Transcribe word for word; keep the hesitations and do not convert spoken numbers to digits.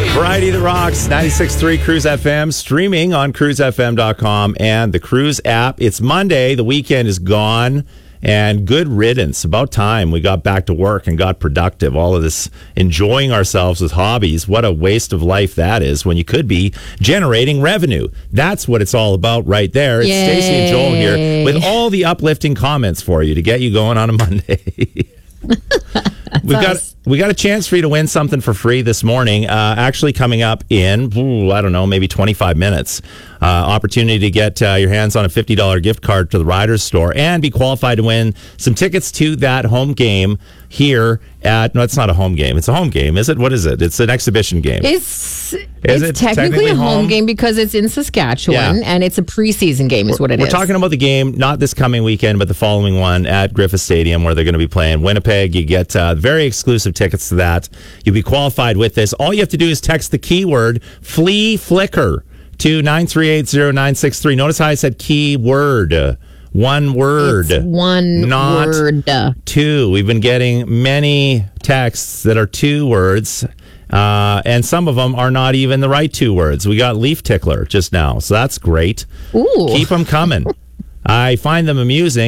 Variety that rocks, ninety-six point three Cruise F M, streaming on cruise f m dot com and the Cruise app. It's Monday. The weekend is gone. And good riddance. About time we got back to work and got productive. All of this enjoying ourselves with hobbies. What a waste of life that is when you could be generating revenue. That's what it's all about right there. It's Yay. Stacey and Joel here with all the uplifting comments for you to get you going on a Monday. We've got we got a chance for you to win something for free this morning. Uh, actually, coming up in ooh, I don't know, maybe twenty-five minutes. Uh, opportunity to get uh, your hands on a fifty dollars gift card to the Riders store and be qualified to win some tickets to that home game here at. No, it's not a home game. It's a home game, is it? What is it? It's an exhibition game. It's Is it's it technically, technically a home home? game because it's in Saskatchewan Yeah. and it's a preseason game is what it We're is. talking about the game, not this coming weekend, but the following one at Griffith Stadium where they're going to be playing Winnipeg. You get uh, very exclusive tickets to that. You'll be qualified with this. All you have to do is text the keyword Flea Flicker to nine three eight zero nine six three. Notice how I said keyword. Uh, One word. It's one not word. two. We've been getting many texts that are two words. Uh, and some of them are not even the right two words. We got leaf tickler just now, so that's great. Ooh. Keep them coming. I find them amusing.